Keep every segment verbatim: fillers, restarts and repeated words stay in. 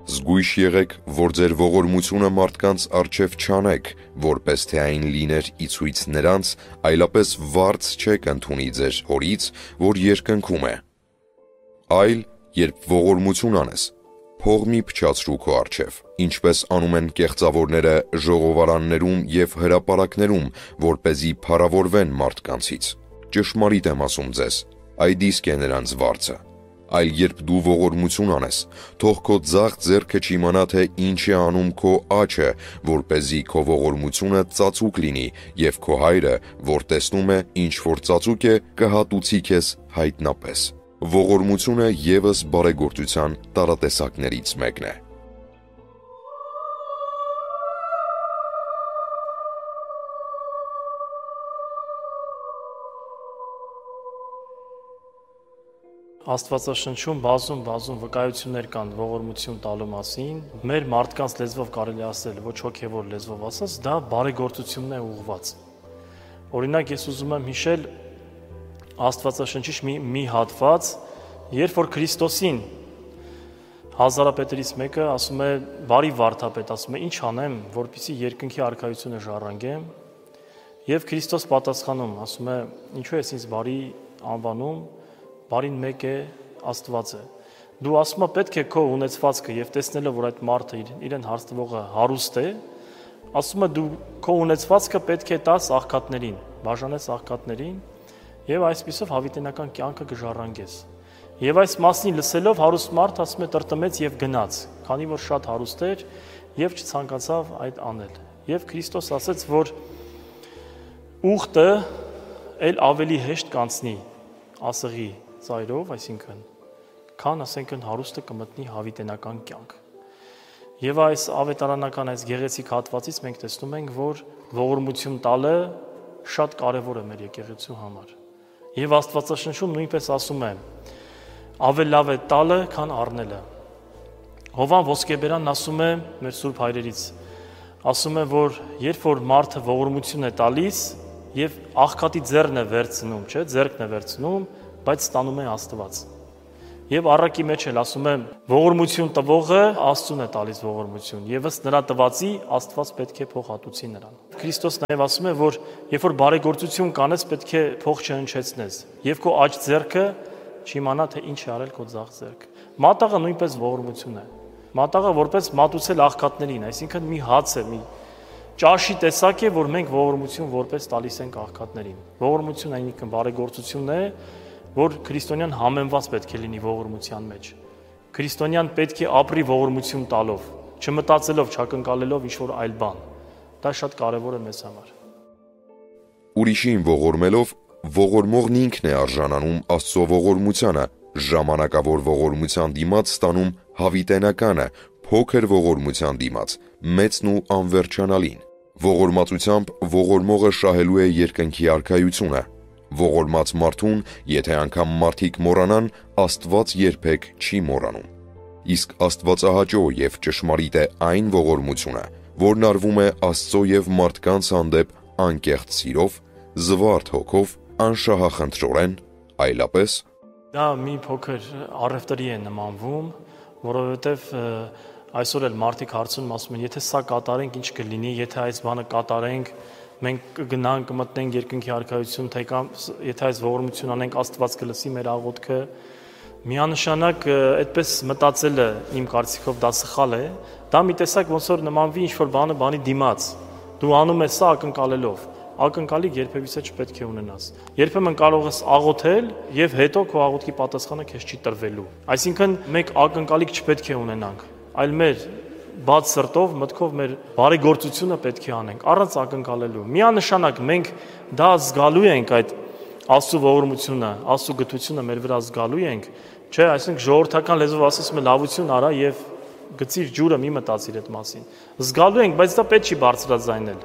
Զգույշ եղեք, որ ձեր ողորմությունը մարդկանց առջև չանեք, որպես թե այն լիներ ի ցույց նրանց, այլապես վարձ չեք ընդունի ձեր հորից, որ երկնքում է։ Այլ, երբ ողորմություն անես, փող մի փչացրու քո առջև, ինչպես անում են կեղծավորները ժողովարաններում և հրապարակներում, որպեսզի փառավորվեն մարդկանցից։ Ճշմարիտ եմ ասում ձեզ, այդ իսկ է նրանց վարձը։ Այլ երբ դու ողորմություն անես, թող քո ձախ ձեռքը չիմանա, թե ինչ է անում քո աջը, որպեսզի քո ողորմությունը ծածուկ լինի, և քո հայրը, որ տեսնում է, ինչ որ ծածուկ է, կհատուցի քեզ հայտնապես։ Ողորմությունը ևս բարեգործության տարատեսակներից մեկն է։ Աստվածաշնչում բազում բազում վկայություններ կան ողորմություն տալու մասին։ Մեր մարդկանց լեզվով կարելի ասել, ոչ հոգևոր լեզվով ասած, դա բարեգործությունն է ուղղված։ Օրինակ, ես ուզում եմ հիշել Աստվածաշնչից մի, մի հատված, երբ որ Քրիստոսին հազարապետերից մեկը ասում է, բարի վարդապետ, ասում է, ինչ անեմ, որպեսզի երկնքի արքայությունը ժառանգեմ, եւ Քրիստոս պատասխանում, ասում է, ինչու ես ինձ բարի անվանում, բարին մեկ է, Աստված է։ Դու ասում ես պետք է քո ունեցվածքը եւ տեսնելով, որ այդ մարդը իրեն հարստվողը հարուստ է, ասում է դու քո ունեցվածքը պետք է տաս աղքատներին, բաժանես աղքատներին եւ այսպիսով հավիտենական կյանքը կժառանգես։ Եվ այս մասին լսելով հարուստ մարդը ասում է տրտմեց եւ գնաց, քանի որ շատ հարուստ էր եւ չցանկացավ այդ անել։ Եվ Քրիստոս ասաց, որ ուխտը ել ավելի հեշտ կանցնի ասեղի ծայրով, այսինքն, քան ասենքն հարուստը կմտնի հավիտենական կյանք։ Եվ այս ավետարանական այս գեղեցիկ հատվածից մենք տեսնում ենք, որ ողորմություն տալը շատ կարևոր է մեր եկեղեցու համար։ Եվ Աստվածաշնչում նույնպես ասում է. ավել լավ է տալը, քան առնելը։ Հովան Ոսկեբերանն ասում է մեր սուրբ հայրերից, ասում է, որ երբ որ մարդը ողորմություն է տալիս եւ աղքատի ձեռն է վերցնում, չէ, ձեռքն է վերցնում, բայց ստանում է Աստված։ Եվ առակի մեջ էլ ասում է, ողորմություն տվողը Աստծուն է տալիս ողորմություն, եւ ըստ նրա տվածի Աստված պետք է փող հատուցի նրան։ Քրիստոս նաեւ ասում է, որ երբ որ բարեգործություն կանես, պետք է փող չհնչեցնես, եւ քո աջ ձեռքը չիմանա, թե ինչ է արել քո ձախ ձեռքը։ Մատաղը նույնպես ողորմություն է։ Մատաղը որպես մատուցել աղքատներին, այսինքն մի հաց է, մի ճաշի տեսակ է, որ մենք ողորմություն որպես տալիս ենք աղքատներին։ Ողորմությունը այնինքն բարեգործությունն է, որ քրիստոնյան համեմված պետք է լինի ողորմության մեջ։ Քրիստոնյան պետք է ապրի ողորմություն տալով, չմտածելով, չակնկալելով ինչ-որ այլ բան։ Դա շատ կարևոր է մեզ համար։ Ուրիշին ողորմելով, ողորմողն ինքն է արժանանում Աստծո ողորմությանը, ժամանակավոր ողորմության դիմաց ստանում հավիտենականը, փոքր ողորմության դիմաց մեծն ու անվերջանալին։ Ողորմածությամբ ողորմողը շահելու է երկնքի արքայությունը։ Ողորմած մարդուն, եթե անգամ մարդիկ մոռանան, Աստված երբեք չի մոռանում։ Իսկ աստվածահաճո եւ ճշմարիտ է այն ողորմությունը, որն արվում է Աստծո եւ մարդկանց հանդեպ անկեղծ սիրով, զվարթ հոգով, անշահախնդրորեն, այլապես դա մի փոքր առևտրի է նմանվում, որովհետեւ այսօր էլ մարդիկ հարցնում ասում են, եթե սա կատարենք, ինչ կլինի, եթե այս բանը կատարենք, մենք կգնանք, կմտնենք երկնքի արքայություն, թե կամ եթե այս ողորմություն անենք, Աստված կլսի մեր աղոթքը։ Միանշանակ այդպես մտածելը իմ կարծիքով դա սխալ է, դա մի տեսակ ոնց որ նմանվի ինչ-որ բանը բանի դիմաց։ Դու անում ես սա ակնկալելով, ակնկալիք երբևիցե չպետք է ունենաս։ Երբեմն կարող ես աղոթել եւ հետո քո աղոթքի պատասխանը քեզ չի տրվելու։ Այսինքն մենք ակնկալիք չպետք է ունենանք, այլ մեր բաց սրտով, մտքով մեր բարեգործությունը պետք է անենք, առանց ակնկալելու։ Միանշանակ մենք դա զգալու ենք այդ Աստծո ողորմությունը, Աստծո գթությունը մեր վրա զգալու ենք, չէ, այսինքն ժողովրդական լեզվով ասում է լավություն արա եւ գցիր ջուրը, մի մտածիր այդ մասին։ Զգալու ենք, բայց դա պետք չի բարձրաձայնել։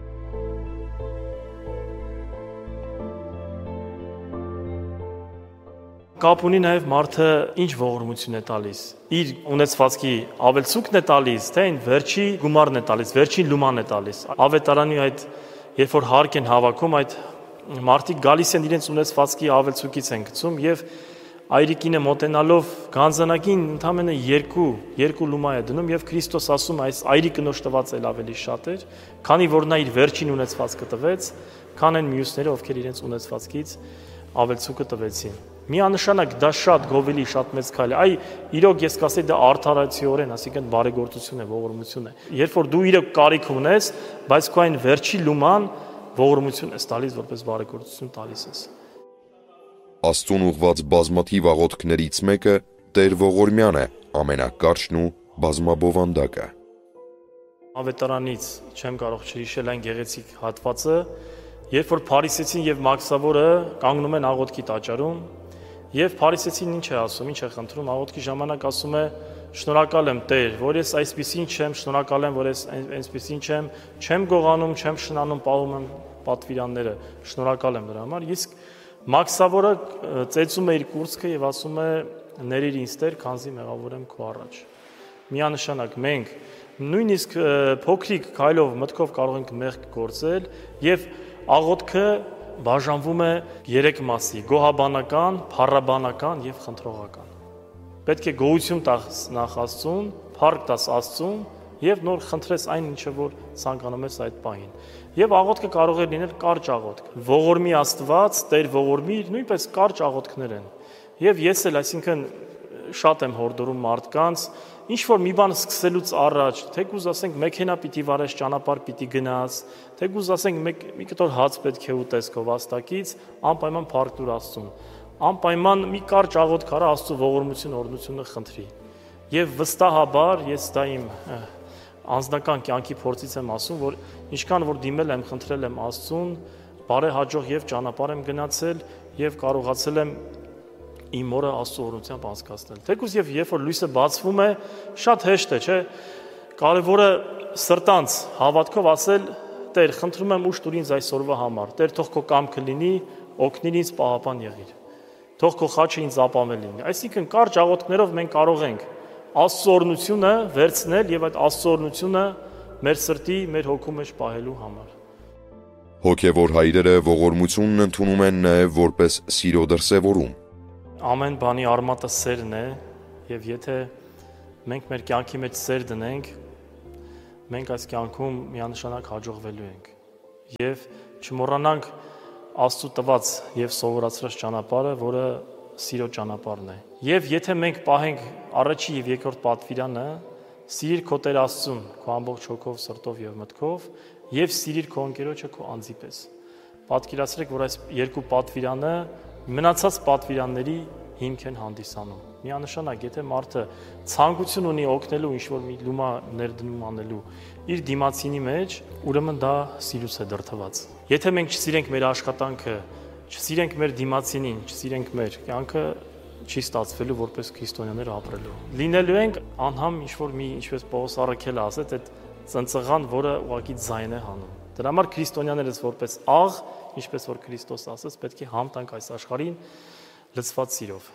Կապ ունի նաև մարդը ինչ ողորմություն է տալիս։ Իր ունեցվածքի ավելցուկն է տալիս, թե այն վերջի գումարն է տալիս, վերջին լուման է տալիս։ Ավետարանի այդ երբ որ հարկ են հավաքում, այդ մարդիկ գալիս են իրենց ունեցվածքի ավելցուկից են գցում եւ այրիկինը մոտենալով գանձանակին ընդամենը երկու, երկու լումա է դնում եւ Քրիստոս ասում այս այրիկը նոշտված էլ ավելի շատ էր, քանի որ նա իր վերջին ունեցվածքը տվեց, քան այն մյուսները, ովքեր իրենց ունեցվածքից ավելցուկը տվեցին։ Միանշանակ դա շատ գովելի, շատ մեծ քայլ է։ Այ իրոք ես կասեի դա արդարացիորեն, այսինքն բարեգործություն է, ողորմություն է։ Երբ որ դու իրոք կարիք ունես, բայց քո այն վերջի լուման ողորմություն ես տալիս, որպես բարեգործություն տալիս ես։ Աստծուն ուղված բազմաթիվ աղոթքներից մեկը Տեր ողորմյան է, ամենակարճն ու բազմաբովանդակը։ Ավետարանից չեմ կարող չհիշել այն գեղեցիկ հատվածը, երբ որ փարիսեցին եւ մաքսավորը կանգնում են աղոթքի տաճարում, եւ փարիսեցին ինչ է ասում, ինչ է խնդրում, աղոթքի ժամանակ ասում է. շնորհակալ եմ Տեր, որ ես այսպեսին չեմ, շնորհակալ եմ, որ ես այսպեսին չեմ, չեմ գողանում, չեմ շնանում, պահում եմ պատվիրանները, շնորհակալ եմ դրա համար։ Իսկ մաքսավորը ծեծում է իր կուրծքը եւ ասում է. ներիր ինձ Տեր, քանզի մեղավոր եմ քո առաջ։ Միանշանակ մենք նույնիսկ փոքրիկ քայլով մտքով կարող ենք մեղք գործել եւ աղոթքը բաժանվում է երեք մասի՝ գոհաբանական, փառաբանական եւ խնդրողական։ Պետք է գոհություն տաս նախ Աստծուն, փառք տաս Աստծուն եւ նոր խնդրես այն ինչը որ ցանկանում ես այդ պահին։ Եվ աղոթքը կարող է լինել կարճ աղոթք։ Ողորմի Աստված, Տեր ողորմիր, նույնպես կարճ աղոթքներ են։ Եվ ես էլ, այսինքն շատ եմ հորդորում մարդկանց, ինչ որ մի բան սկսելուց առաջ, թեկուզ ասենք մեքենա պիտի վարես, ճանապարհ պիտի գնաս, թեկուզ ասենք մի կտոր հաց պետք է ուտես քո վաստակից, անպայման փառք տուր Աստծուն։ Անպայման մի կարճ աղոթք արա Աստծո ողորմություն, օրհնությունը խնդրի։ Եվ վստահաբար ես դա իմ անձնական կյանքի փորձից եմ ասում, որ ինչքան որ դիմել եմ, խնդրել եմ Աստծուն, բարեհաջող եւ ճանապարհ եմ գնացել եւ կարողացել եմ իմ օրը Աստծո օրհնությամբ անցկացնել։ Թեկուզ եւ երբ որ լույսը բացվում է, շատ հեշտ է, չէ՞։ Կարևորը սրտանց հավատքով ասել. Տեր, խնդրում եմ ուշ տուր ինձ այսօրվա համար։ Տեր, թող քո կամքը լինի, օգնիր ինձ, պահապան եղիր։ Թող քո խաչը ինձ ապամել լինի։ Այսինքն կարճ աղոթքներով մենք կարող ենք Աստծո օրհնությունը վերցնել եւ այդ Աստծո օրհնությունը մեր սրտի, մեր հոգու մեջ պահելու համար։ Հոգևոր հայրերը ողորմությունն ընդունում են նաեւ որպես սիրո դրսևորում։ Ամեն բանի արմատը սերն է եւ եթե մենք մեր կյանքի մեջ սեր դնենք, մենք այս կյանքում միանշանակ հաջողվելու ենք եւ չմոռանանք Աստծո տված եւ սովորացրած ճանապարհը, որը սիրո ճանապարհն է։ Եվ եթե մենք պահենք առաջի եւ երկրորդ պատվիրանը, սիրիր քո Տեր Աստծուն, քո ամբողջ հոգով, սրտով եւ մտքով, եւ սիրիր քո ընկերոջը քո անձի պես։ Պատկերացրեք, որ այս երկու պատվիրանը մնացած պատվիրանների հիմք են հանդիսանում։ Միանշանակ, եթե մարդը ցանկություն ունի օգնելու ինչ-որ մի լումա ներդնում անելու իր դիմացինի մեջ, ուրեմն դա սիրուց է դրդված։ Եթե մենք չսիրենք մեր աշխատանքը, չսիրենք մեր դիմացինին, չսիրենք մեր կյանքը, չի ստացվելու որպես քրիստոնյաներ ապրելու։ Լինելու ենք անհամ ինչ-որ մի, ինչպես Պողոս առաքելը ասեց, այդ ծնծղան, որը ուղղակի ձայն է հանում։ Դրա համար քրիստոնյաներս որպես աղ, ինչպես որ Քրիստոս ասաց, պետք է համ տանք այս աշխարհին լցված սիրով։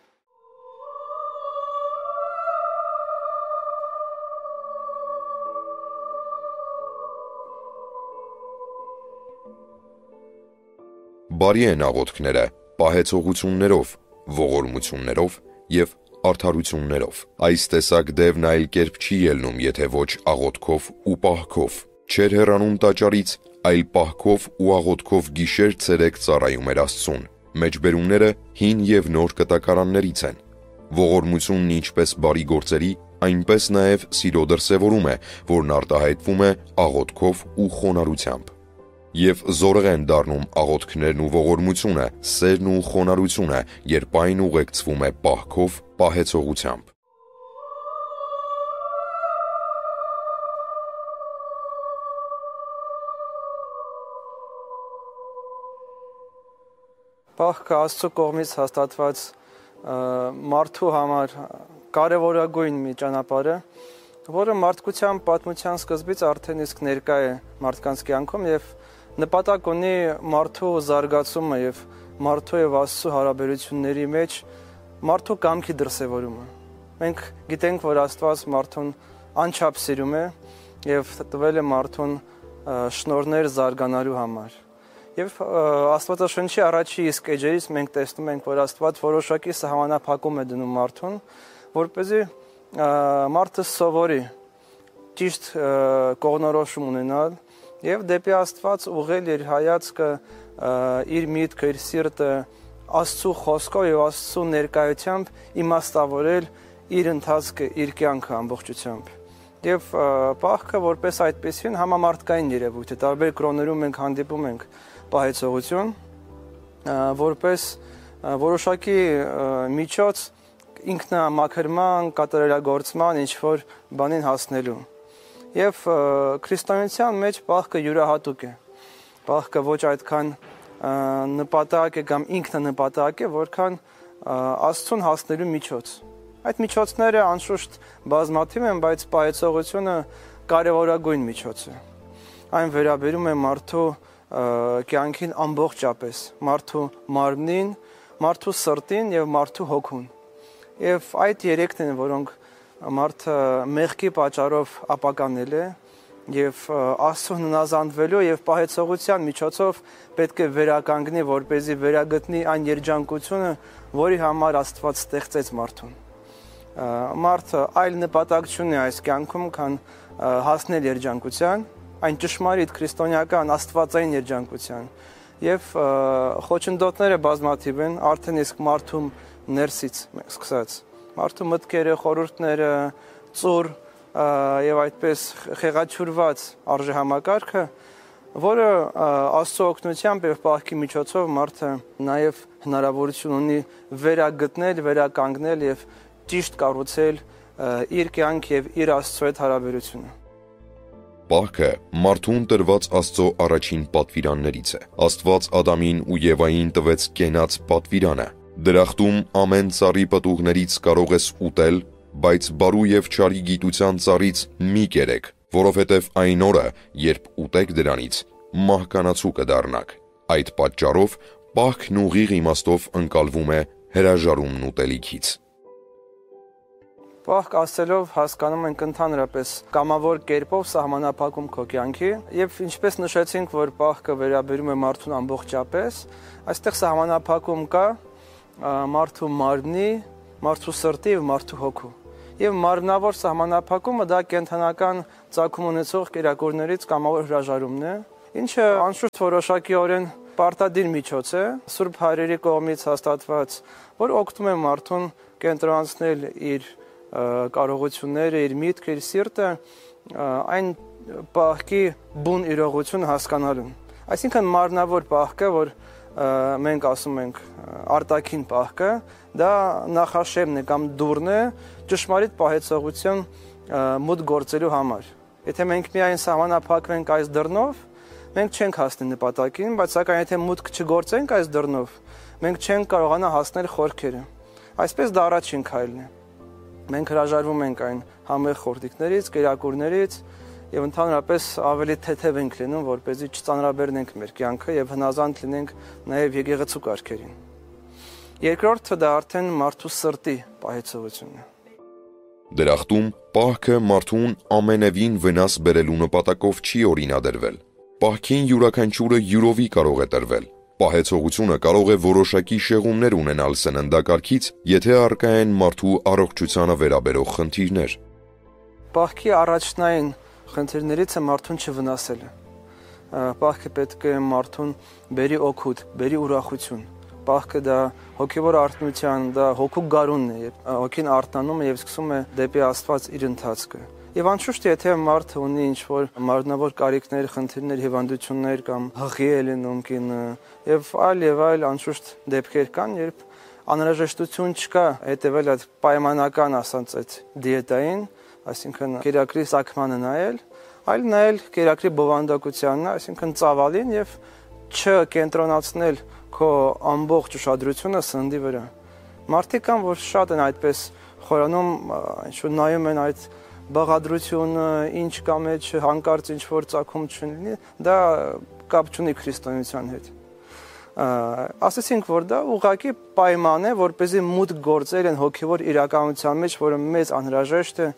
Բարի են աղոթքները, պահեցողություններով, ողորմություններով եւ արդարություններով։ Այս տեսակ դևն այլ կերպ չի ելնում, եթե ոչ աղոթքով ու պահքով։ Չէր հեռանում տաճարից, այլ պահքով ու աղոթքով գիշեր ցերեկ ծառայում էր Աստծուն։ Մեջբերումները հին եւ նոր կտակարաններից են։ Ողորմությունն ինչպես բարի գործերի, այնպես նաեւ սիրո դրսևորում է, որն արտահայտվում է աղոթքով ու խոնարհությամբ։ Եվ զորեղ են դառնում աղոթքներն ու ողորմությունը, սերն ու խոնարհությունը, երբ այն ուղեկցվում է պահքով, պահեցողությամբ։ Պահքը Աստծո կողմից հաստատված մարդու համար կարևորագույն մի ճանապարհ է, որը մարդկության պատմության սկզբից արդեն իսկ ներկա է մարդկանց կյանքում եւ նպատակ ունի մարդու զարգացումը եւ մարդու եւ Աստծո հարաբերությունների մեջ մարդու կամքի դրսևորումը։ Մենք գիտենք, որ Աստված մարդուն անչափ սիրում է եւ տվել է մարդուն շնորհներ զարգանալու համար։ Եվ Աստվածաշնչի առաջի իսկ էջերից մենք տեսնում ենք, որ Աստված որոշակի սահմանափակում է դնում մարդուն, որպեսզի մարդը սովորի ճիշտ կողմնորոշում ունենալ եւ դեպի Աստված ուղղել իր հայացքը, իր միտքը, իր սիրտը Աստծո խոսքով եւ Աստծո ներկայությամբ իմաստավորել իր ընթացքը, իր կյանքը ամբողջությամբ։ Եվ պահքը որպես այդպեսին համամարտկային երևույթ է, տարբեր կրոններում մենք հանդիպում ենք պահեցողություն, որպես որոշակի միջոց ինքնամաքրման, կատարելագործման ինչ-որ բանին հասնելու։ Եվ քրիստոնեության մեջ պահքը յուրահատուկ է։ Պահքը ոչ այդքան նպատակ է կամ ինքնանպատակ է, որքան Աստծուն հասնելու միջոց։ Այդ միջոցները անշուշտ բազմաթիվ են, բայց պահեցողությունը կարևորագույն միջոց է։ Այն վերաբերում է մարդու կյանքին ամբողջապես, մարդու մարմնին, մարդու սրտին եւ մարդու հոգուն։ Եվ այդ երեքն են, որոնք մարդը մեղքի պատճառով ապականել է եւ Աստծուն հնազանդվելու եւ պահեցողության միջոցով պետք է վերականգնի, որպեսզի վերագտնի այն երջանկությունը, որի համար Աստված ստեղծեց մարդուն։ Մարդը այլ նպատակ չունի այս կյանքում, քան հասնել երջանկության, այն ճշմարիտ քրիստոնեական աստվածային երջանկության։ Եվ խոչընդոտները բազմաթիվ են, արդեն իսկ մարդու ներսից սկսած։ Մարդու մտքերը, խորհուրդները, ծուր եւ այդպես խեղաթյուրված արժեհամակարգը, որը Աստծո օգնությամբ եւ պահքի միջոցով մարդը նաեւ հնարավորություն ունի վերագտնել, վերականգնել եւ ճիշտ կառուցել իր կյանք եւ իր Աստծո հետ հարաբերությունը։ Պահքը մարդուն տրված Աստծո առաջին պատվիրաններից է։ Աստված Ադամին ու Եվային տվեց կենաց պատվիրանը։ Դրախտում ամեն ծառի պտուղներից կարող ես ուտել, բայց բարու եւ չարի գիտության ծառից մի կերեք, որովհետեւ այն օրը, երբ ուտեք դրանից, մահկանացու կդառնաք։ Այդ պատճառով պահքն ուղիղ իմաստով ընկալվում է հրաժարումն ուտելիքից։ Պահք ասելով հասկանում ենք ընդհանրապես կամավոր կերպով սահմանափակում քո կյանքի եւ ինչպես նշեցինք, որ պահքը վերաբերում է մարդուն ամբողջապես, այստեղ սահմանափակում կա մարդու մարմնի, մարդու սրտի եւ մարդու հոգու։ Եվ մարմնավոր սահմանափակումը դա կենթանական ծագում ունեցող կերակուրներից կամավոր հրաժարումն է, ինչը անշուշտ որոշակիորեն պարտադիր միջոց է, Սուրբ Հայրերի կողմից հաստատված, որ օգնում է մարդուն կենտրոնացնել իր կարողությունները, իր միտքը, իր սիրտը այն պահքի բուն իրողություն հասկանալուն։ Այսինքն մարմնավոր պահքը, որ մենք ասում ենք արտաքին պահքը, դա նախաշեմն է կամ դուռն է ճշմարիտ պահեցողություն մուտք գործելու համար։ Եթե մենք միայն սահմանափակվենք այս դռնով, մենք չենք հասնի նպատակին, բայց սակայն եթե մուտք չգործենք այս դռնով, մենք չենք կարողանա հասնել խորքերը։ Այսպես դա առաջին քայլն է։ Մենք հրաժարվում ենք այն համեղ խորտիկներից, կերակուրներից եւ ընդհանրապես ավելի թեթև ենք լինում, որպեսզի չծանրաբեռնենք մեր կյանքը եւ հնազանդ լինենք նաեւ եկեղեցու կարգերին։ Երկրորդը դա արդեն մարդու սրտի պահեցողությունն է։ Դրախտում պահքը մարդուն ամենևին վնաս բերելու նպատակով չի օրինադրվել։ Պահքին յուրաքանչյուրը յուրովի կարող է տրվել։ Պահեցողությունը կարող է որոշակի շեղումներ ունենալ սննդակարգից, եթե առկա են մարդու առողջությանը վերաբերող խնդիրներ։ Պահքի առաջնային խնդիրներից է մարդուն չվնասելը։ Պահքը պետք է մարդուն բերի օգուտ, բերի ուրախություն։ Պահքը դա հոգևոր արթնության, դա հոգու գարունն է, երբ հոգին արթնանում է եւ սկսում է դեպի Աստված իր ընթացքը։ Եվ անշուշտ եթե մարդը ունի ինչ-որ մարմնավոր կարիքներ, խնդիրներ, հիվանդություններ կամ հղի է լինում կինը եւ այլ եւ այլ անշուշտ դեպքեր կան, երբ անհրաժեշտություն չկա հետեւել այդ պայմանական ասած այդ դիետային, այսինքն կերակրի սակմանը նայել, այլ նայել կերակրի բովանդակությանն, այսինքն ծավալին եւ չկենտրոնացնել քո ամբողջ ուշադրությունը սննդի վրա։ Մարդիկ կան, որ շատ են այդպես խորանում, ինչ-որ նայում են այդ բաղադրությունը, ինչ կա մեջ, հանկարծ ինչ-որ ծագում չլինի, դա կապ չունի քրիստոնեության հետ։ Ասեցինք, որ դա ուղղակի պայման է, որպեսզի մուտք գործել են հոգևոր իրականության մեջ, որը մեծ անհրաժեշտ է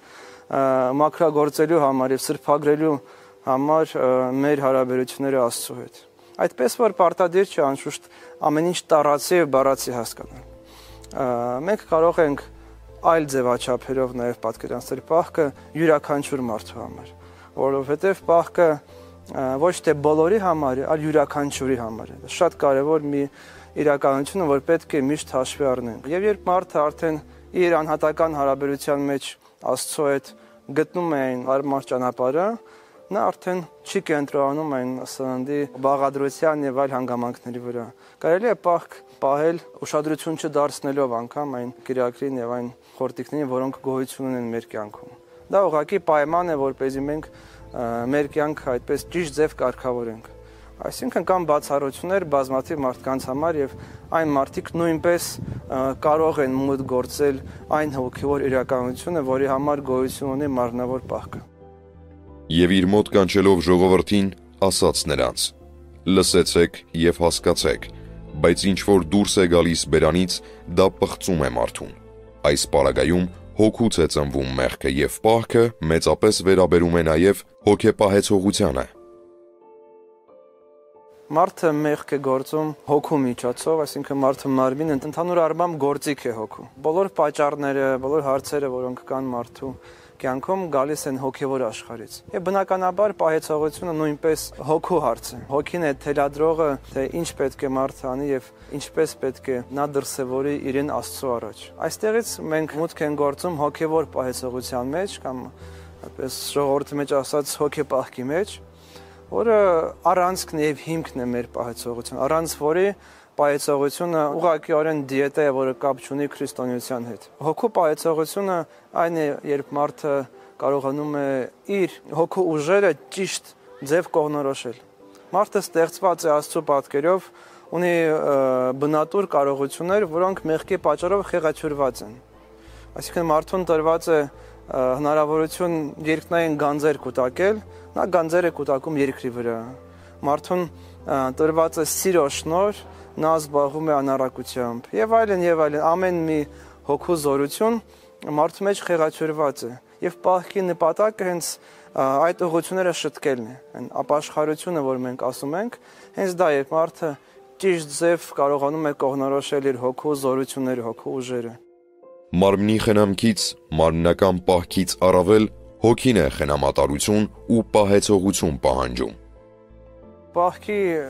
մաքրագործելու համար եւ սրբագրելու համար մեր հարաբերությունները Աստծո հետ։ Այդպես որ պարտադիր չէ անշուշտ ամեն ինչ տարածի եւ բառացի հասկանալ։ Մենք կարող ենք այլ ձևաչափերով նաեւ պատկերացնել պահքը յուրաքանչյուր մարդու համար, որովհետեւ պահքը ոչ թե բոլորի համար, այլ յուրաքանչյուրի համար է։ Շատ կարեւոր մի իրականություն է, որ պետք է միշտ հաշվի առնենք։ Եվ երբ մարդը արդեն իր անհատական հարաբերության մեջ Աստծո հետ գտնում է այն հարմար ճանապարհը, նա արդեն չի կենտրոնանում այն սննդի բաղադրության եւ այլ հանգամանքների վրա։ Կարելի է պահք պահել ուշադրություն չդարձնելով անգամ այն կիրակրին եւ այն խորտիկներին, որոնք գոյություն ունեն մեր կյանքում։ Դա ուղղակի պայման է, որպեսզի մենք մեր կյանքը այդպես ճիշտ ձև կարգավորենք։ Այսինքն կան բացառություններ բազմաթիվ մարդկանց համար եւ այն մարդիկ նույնպես կարող են մուտք գործել այն հոգեվոր իրականությունը, որի համար գոյություն ունի մարմնավոր պահքը։ Եվ իր մոտ կանչելով ժողովրդին, ասաց նրանց. լսեցեք եւ հասկացեք, բայց ինչ որ դուրս է գալիս բերանից, դա պղծում է մարդուն։ Այս պարագայում հոգուց է ծնվում մեղքը եւ պահքը մեծապես վերաբերում է նաեւ հոգեպահեցողությանը։ Մարդը մեղք է գործում հոգու միջոցով, այսինքն մարդը մարմին ընդհանուր առմամբ գործիք է հոգու։ Բոլոր պատճառները, բոլոր հարցերը, որոնք կան մարդու կյանքում, գալիս են հոգևոր աշխարհից։ Եվ բնականաբար պահեցողությունը նույնպես հոգու հարց է։ Հոգին է թելադրողը, թե ինչ պետք է մարդը անի եւ ինչպես պետք է նա դրսևորի իրեն Աստծո առաջ։ Այստեղից մենք մուտք ենք գործում հոգևոր պահեցողության մեջ կամ այդպես ժողովրդի մեջ ասած հոգեպահքի մեջ, որը առանցքն եւ հիմքն է մեր պահեցողության, առանց որի պահեցողությունը ուղղակիորեն դիետա է, որը կապ չունի քրիստոնեության հետ։ Հոգու պահեցողությունը այն է, երբ մարդը կարողանում է իր հոգու ուժերը ճիշտ ձև կողնորոշել։ Մարդը ստեղծված է Աստծո պատկերով, ունի բնատուր կարողություններ, որոնք մեղքի պատճառով խեղաթյուրված են։ Այսինքն մարդուն տրված է հնարավորություն երկնային գանձեր կուտակել, նա գանձեր է կուտակում երկրի վրա։ Մարդուն տրված է սիրո շնորհ, նա զբաղվում է անառակությամբ եւ այլն եւ այլն, ամեն մի հոգու զորություն մարդու մեջ խեղաթյուրված է եւ պահքի նպատակը հենց այդ ուղղությունները շտկելն է, այն ապաշխարությունը, որ մենք ասում ենք, հենց դա է, մարդը ճիշտ ձև կարողանում է կողնորոշել իր հոգու զորությունները, հոգու ուժերը։ Մարմնի խնամքից, մարմնական պահքից առավել հոգին է խնամատարություն ու պահեցողություն պահանջում։ Պահքի